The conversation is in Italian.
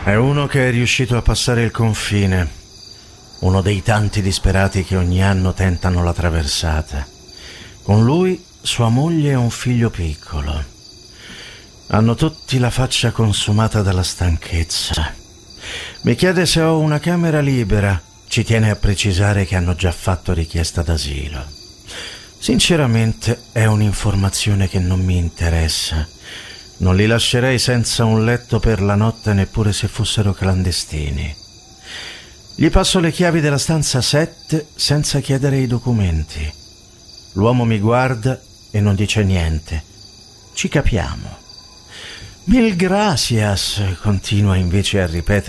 È uno che è riuscito a passare il confine, uno dei tanti disperati che ogni anno tentano la traversata. Con lui sua moglie e un figlio piccolo. Hanno tutti la faccia consumata dalla stanchezza. Mi chiede se ho una camera libera. Ci tiene a precisare che hanno già fatto richiesta d'asilo. Sinceramente è un'informazione che non mi interessa. Non li lascerei senza un letto per la notte neppure se fossero clandestini. Gli passo le chiavi della stanza 7 senza chiedere i documenti. L'uomo mi guarda e non dice niente. Ci capiamo. Mil gracias, continua invece a ripetere